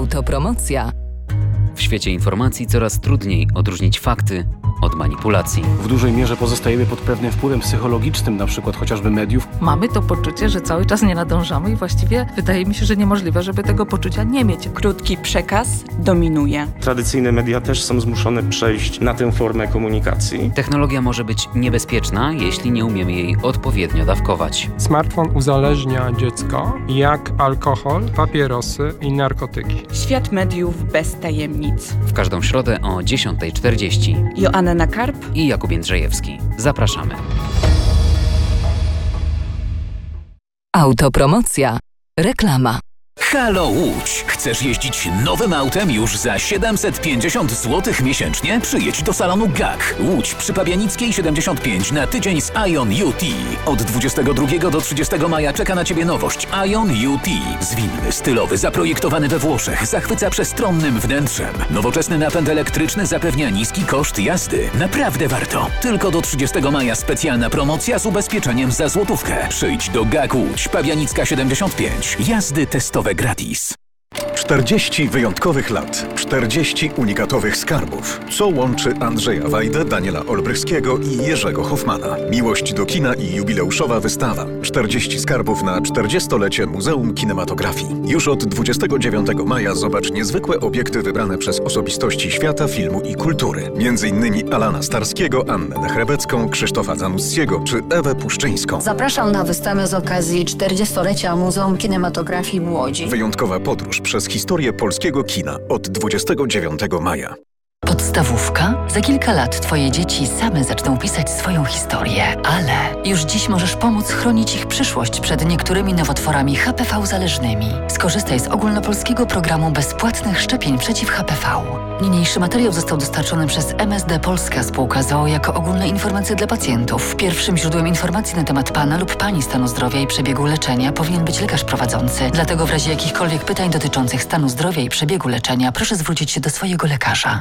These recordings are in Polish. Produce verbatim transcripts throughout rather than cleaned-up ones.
Autopromocja. W świecie informacji coraz trudniej odróżnić fakty od manipulacji. W dużej mierze pozostajemy pod pewnym wpływem psychologicznym, na przykład chociażby mediów. Mamy to poczucie, że cały czas nie nadążamy i właściwie wydaje mi się, że niemożliwe, żeby tego poczucia nie mieć. Krótki przekaz dominuje. Tradycyjne media też są zmuszone przejść na tę formę komunikacji. Technologia może być niebezpieczna, jeśli nie umiemy jej odpowiednio dawkować. Smartfon uzależnia dziecko jak alkohol, papierosy i narkotyki. Świat mediów bez tajemnic. W każdą środę o dziesiąta czterdzieści. Joanna Nakarp i Jakub Jędrzejewski. Zapraszamy. Autopromocja. Reklama. Halo Łódź! Chcesz jeździć nowym autem już za siedemset pięćdziesiąt złotych miesięcznie? Przyjedź do salonu G A K. Łódź przy Pabianickiej siedemdziesiąt pięć na tydzień z Ion U T. Od dwudziestego drugiego do trzydziestego maja czeka na Ciebie nowość Ion U T. Zwinny, stylowy, zaprojektowany we Włoszech, zachwyca przestronnym wnętrzem. Nowoczesny napęd elektryczny zapewnia niski koszt jazdy. Naprawdę warto. Tylko do trzydziestego maja specjalna promocja z ubezpieczeniem za złotówkę. Przyjdź do G A K Łódź, Pabianicka siedemdziesiąt pięć. Jazdy testowe gratis. czterdzieści wyjątkowych lat, czterdzieści unikatowych skarbów. Co łączy Andrzeja Wajdę, Daniela Olbrychskiego i Jerzego Hoffmana? Miłość do kina i jubileuszowa wystawa. czterdzieści skarbów na czterdziestolecie Muzeum Kinematografii. Już od dwudziestego dziewiątego maja zobacz niezwykłe obiekty wybrane przez osobistości świata, filmu i kultury. Między innymi Alana Starskiego, Annę Nechrebecką, Krzysztofa Zanussiego czy Ewę Puszczyńską. Zapraszam na wystawę z okazji czterdziestolecia Muzeum Kinematografii w Łodzi. Wyjątkowa podróż przez historię polskiego kina od dwudziestego dziewiątego maja. Podstawówka? Za kilka lat Twoje dzieci same zaczną pisać swoją historię, ale już dziś możesz pomóc chronić ich przyszłość przed niektórymi nowotworami H P V zależnymi. Skorzystaj z ogólnopolskiego programu bezpłatnych szczepień przeciw H P V. Niniejszy materiał został dostarczony przez M S D Polska Spółka z o o jako ogólne informacje dla pacjentów. Pierwszym źródłem informacji na temat Pana lub Pani stanu zdrowia i przebiegu leczenia powinien być lekarz prowadzący. Dlatego w razie jakichkolwiek pytań dotyczących stanu zdrowia i przebiegu leczenia proszę zwrócić się do swojego lekarza.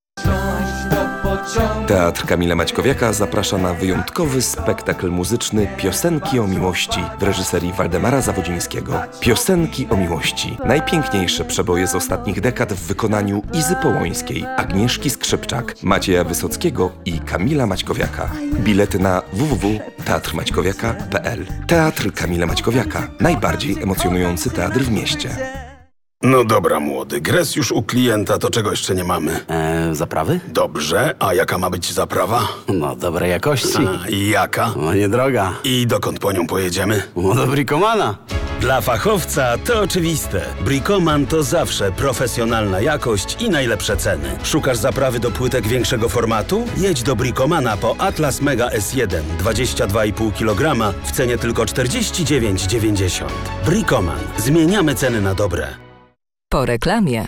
Teatr Kamila Maćkowiaka zaprasza na wyjątkowy spektakl muzyczny Piosenki o miłości w reżyserii Waldemara Zawodzińskiego. Piosenki o miłości. Najpiękniejsze przeboje z ostatnich dekad w wykonaniu Izy Połońskiej, Agnieszki Skrzypczak, Macieja Wysockiego i Kamila Maćkowiaka. Bilety na w w w kropka teatr maćkowiaka kropka p l. Teatr Kamila Maćkowiaka. Najbardziej emocjonujący teatr w mieście. No dobra, młody. Gres już u klienta, to czego jeszcze nie mamy? Eee, zaprawy? Dobrze, a jaka ma być zaprawa? No, dobrej jakości. A, i jaka? No, niedroga. I dokąd po nią pojedziemy? No, do Bricomana. Dla fachowca to oczywiste. Bricoman to zawsze profesjonalna jakość i najlepsze ceny. Szukasz zaprawy do płytek większego formatu? Jedź do Bricomana po Atlas Mega S jeden dwadzieścia dwa i pół kilograma w cenie tylko czterdzieści dziewięć dziewięćdziesiąt. Bricoman. Zmieniamy ceny na dobre. Po reklamie.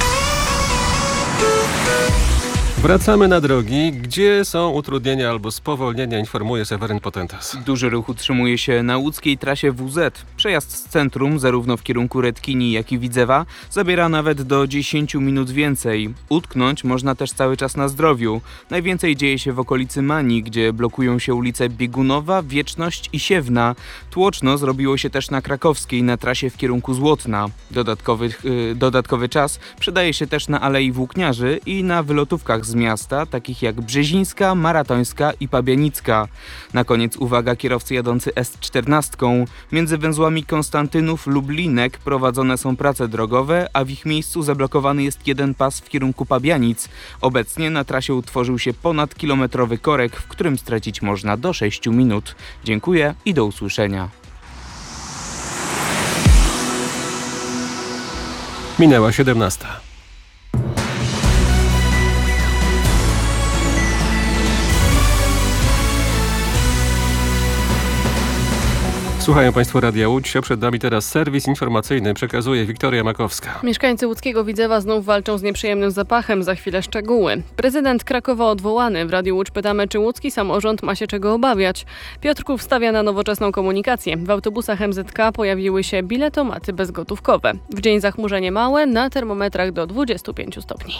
Wracamy na drogi. Gdzie są utrudnienia albo spowolnienia, informuje Seweryn Potentas. Duży ruch utrzymuje się na łódzkiej trasie W Z. Przejazd z centrum, zarówno w kierunku Redkini, jak i Widzewa, zabiera nawet do dziesięć minut więcej. Utknąć można też cały czas na Zdrowiu. Najwięcej dzieje się w okolicy Mani, gdzie blokują się ulice Biegunowa, Wieczność i Siewna. Tłoczno zrobiło się też na Krakowskiej, na trasie w kierunku Złotna. Dodatkowy, yy, dodatkowy czas przydaje się też na Alei Włókniarzy i na wylotówkach z miasta, takich jak Brzezińska, Maratońska i Pabianicka. Na koniec uwaga, kierowcy jadący S czternaście. Między węzłami Konstantynów lub Linek prowadzone są prace drogowe, a w ich miejscu zablokowany jest jeden pas w kierunku Pabianic. Obecnie na trasie utworzył się ponadkilometrowy korek, w którym stracić można do sześciu minut. Dziękuję i do usłyszenia. Minęła siedemnasta. Słuchają Państwo Radia Łódź, a przed nami teraz serwis informacyjny, przekazuje Wiktoria Makowska. Mieszkańcy łódzkiego Widzewa znów walczą z nieprzyjemnym zapachem, za chwilę szczegóły. Prezydent Krakowa odwołany. W Radiu Łódź pytamy, czy łódzki samorząd ma się czego obawiać. Piotrków stawia na nowoczesną komunikację. W autobusach M Z K pojawiły się biletomaty bezgotówkowe. W dzień zachmurzenie małe, na termometrach do dwudziestu pięciu stopni.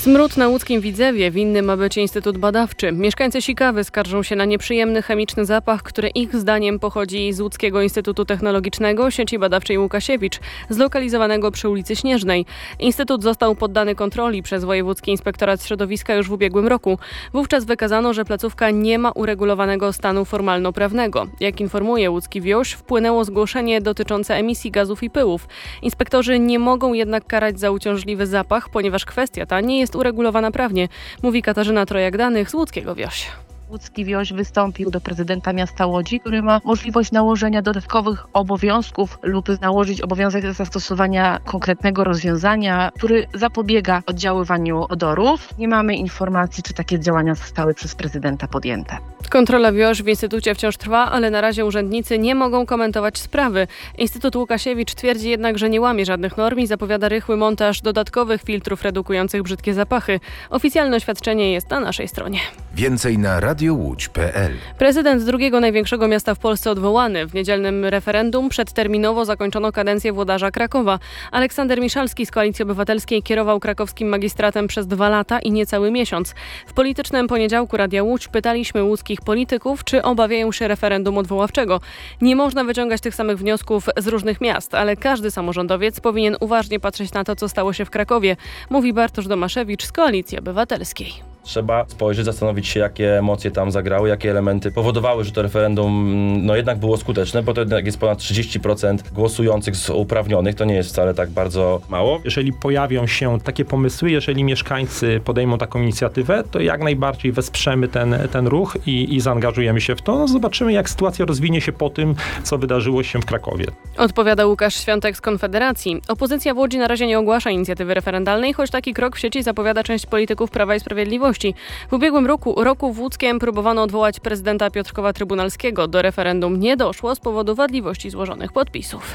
Smród na łódzkim Widzewie, winny ma być Instytut Badawczy. Mieszkańcy Sikawy skarżą się na nieprzyjemny chemiczny zapach, który ich zdaniem pochodzi z Łódzkiego Instytutu Technologicznego sieci badawczej Łukasiewicz, zlokalizowanego przy ulicy Śnieżnej. Instytut został poddany kontroli przez Wojewódzki Inspektorat Środowiska już w ubiegłym roku. Wówczas wykazano, że placówka nie ma uregulowanego stanu formalno-prawnego. Jak informuje Łódzki Wioś, wpłynęło zgłoszenie dotyczące emisji gazów i pyłów. Inspektorzy nie mogą jednak karać za uciążliwy zapach, ponieważ kwestia ta nie jest uregulowana prawnie, mówi Katarzyna Trojak-Danych z Łódzkiego Wioś. Łódzki Wioś wystąpił do prezydenta miasta Łodzi, który ma możliwość nałożenia dodatkowych obowiązków lub nałożyć obowiązek zastosowania konkretnego rozwiązania, który zapobiega oddziaływaniu odorów. Nie mamy informacji, czy takie działania zostały przez prezydenta podjęte. Kontrola Wioś w Instytucie wciąż trwa, ale na razie urzędnicy nie mogą komentować sprawy. Instytut Łukasiewicz twierdzi jednak, że nie łamie żadnych norm i zapowiada rychły montaż dodatkowych filtrów redukujących brzydkie zapachy. Oficjalne oświadczenie jest na naszej stronie. Więcej na radio łódź kropka pe el. Prezydent drugiego największego miasta w Polsce odwołany. W niedzielnym referendum przedterminowo zakończono kadencję włodarza Krakowa. Aleksander Miszalski z Koalicji Obywatelskiej kierował krakowskim magistratem przez dwa lata i niecały miesiąc. W politycznym poniedziałku Radia Łódź pytaliśmy łódzkich polityków, czy obawiają się referendum odwoławczego. Nie można wyciągać tych samych wniosków z różnych miast, ale każdy samorządowiec powinien uważnie patrzeć na to, co stało się w Krakowie, mówi Bartosz Domaszewicz z Koalicji Obywatelskiej. Trzeba spojrzeć, zastanowić się, jakie emocje tam zagrały, jakie elementy powodowały, że to referendum no jednak było skuteczne, bo to jednak jest ponad trzydzieści procent głosujących z uprawnionych, to nie jest wcale tak bardzo mało. Jeżeli pojawią się takie pomysły, jeżeli mieszkańcy podejmą taką inicjatywę, to jak najbardziej wesprzemy ten, ten ruch i, i zaangażujemy się w to. No zobaczymy, jak sytuacja rozwinie się po tym, co wydarzyło się w Krakowie. Odpowiada Łukasz Świątek z Konfederacji. Opozycja w Łodzi na razie nie ogłasza inicjatywy referendalnej, choć taki krok w sieci zapowiada część polityków Prawa i Sprawiedliwości. W ubiegłym roku, roku w Łódzkiem próbowano odwołać prezydenta Piotrkowa Trybunalskiego. Do referendum nie doszło z powodu wadliwości złożonych podpisów.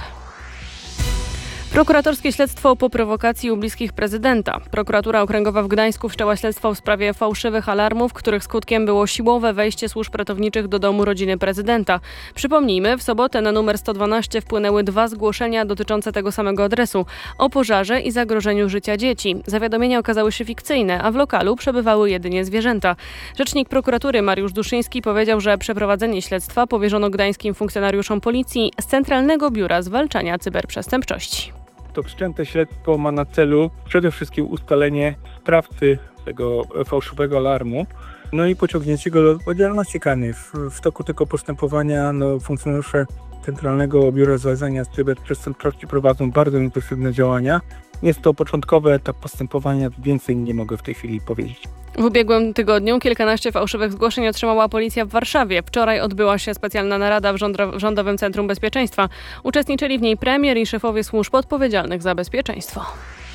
Prokuratorskie śledztwo po prowokacji u bliskich prezydenta. Prokuratura Okręgowa w Gdańsku wszczęła śledztwo w sprawie fałszywych alarmów, których skutkiem było siłowe wejście służb ratowniczych do domu rodziny prezydenta. Przypomnijmy, w sobotę na numer sto dwanaście wpłynęły dwa zgłoszenia dotyczące tego samego adresu o pożarze i zagrożeniu życia dzieci. Zawiadomienia okazały się fikcyjne, a w lokalu przebywały jedynie zwierzęta. Rzecznik prokuratury Mariusz Duszyński powiedział, że przeprowadzenie śledztwa powierzono gdańskim funkcjonariuszom policji z Centralnego Biura Zwalczania Cyberprzestępczości. To wszczęte śledztwo ma na celu przede wszystkim ustalenie sprawcy tego fałszywego alarmu, no i pociągnięcie go do odpowiedzialności karnej. W, w toku tego postępowania no, funkcjonariusze Centralnego Biura Zwalczania Cyberprzestępczości prowadzą bardzo intensywne działania. Jest to początkowy etap postępowania, więcej nie mogę w tej chwili powiedzieć. W ubiegłym tygodniu kilkanaście fałszywych zgłoszeń otrzymała policja w Warszawie. Wczoraj odbyła się specjalna narada w Rządowym Centrum Bezpieczeństwa. Uczestniczyli w niej premier i szefowie służb odpowiedzialnych za bezpieczeństwo.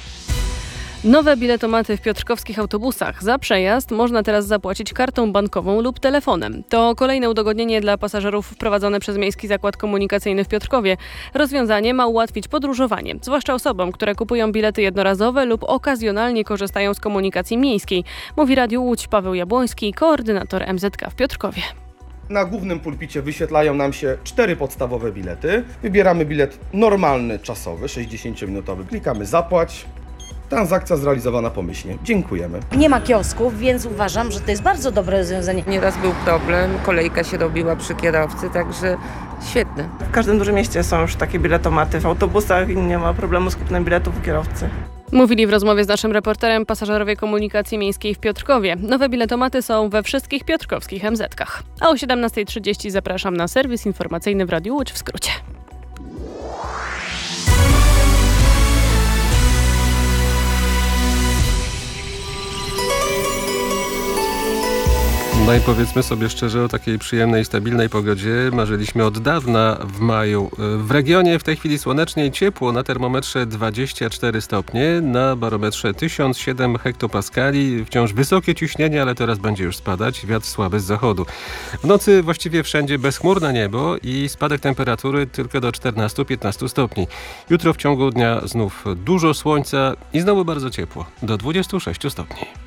Nowe biletomaty w piotrkowskich autobusach. Za przejazd można teraz zapłacić kartą bankową lub telefonem. To kolejne udogodnienie dla pasażerów wprowadzone przez Miejski Zakład Komunikacyjny w Piotrkowie. Rozwiązanie ma ułatwić podróżowanie, zwłaszcza osobom, które kupują bilety jednorazowe lub okazjonalnie korzystają z komunikacji miejskiej, mówi Radiu Łódź Paweł Jabłoński, koordynator M Z K w Piotrkowie. Na głównym pulpicie wyświetlają nam się cztery podstawowe bilety. Wybieramy bilet normalny, czasowy, sześćdziesięciominutowy. Klikamy zapłać. Transakcja zrealizowana pomyślnie. Dziękujemy. Nie ma kiosków, więc uważam, że to jest bardzo dobre rozwiązanie. Nieraz był problem, kolejka się robiła przy kierowcy, także świetne. W każdym dużym mieście są już takie biletomaty w autobusach i nie ma problemu z kupnem biletów u kierowcy. Mówili w rozmowie z naszym reporterem pasażerowie komunikacji miejskiej w Piotrkowie. Nowe biletomaty są we wszystkich piotrkowskich em zet kach. A o siedemnasta trzydzieści zapraszam na serwis informacyjny w Radiu Łódź w skrócie. No i powiedzmy sobie szczerze, o takiej przyjemnej, stabilnej pogodzie marzyliśmy od dawna w maju. W regionie w tej chwili słonecznie i ciepło, na termometrze dwadzieścia cztery stopnie, na barometrze tysiąc siedem hektopaskali, wciąż wysokie ciśnienie, ale teraz będzie już spadać, wiatr słaby z zachodu. W nocy właściwie wszędzie bezchmurne niebo i spadek temperatury tylko do czternaście piętnaście stopni. Jutro w ciągu dnia znów dużo słońca i znowu bardzo ciepło, do dwudziestu sześciu stopni.